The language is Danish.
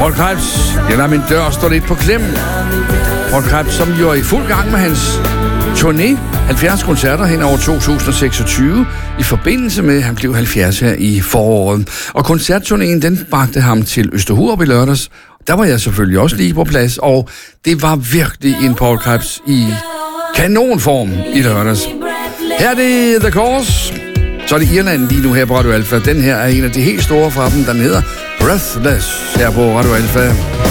Paul Krebs, jeg lader min dør stå lidt på klem. Paul Krebs, som jo er i fuld gang med hans turné, 70 koncerter hen over 2026, i forbindelse med, at han blev 70 her i foråret. Og koncertturnéen, den bragte ham til Østerhurup i lørdags. Der var jeg selvfølgelig også lige på plads, og det var virkelig en Paul Krebs i kanonform i lørdags. Her er det The Course. Så er det Irland lige nu her på Radio Alpha. Den her er en af de helt store fra dem, den hedder Breathless her på Radio Alpha.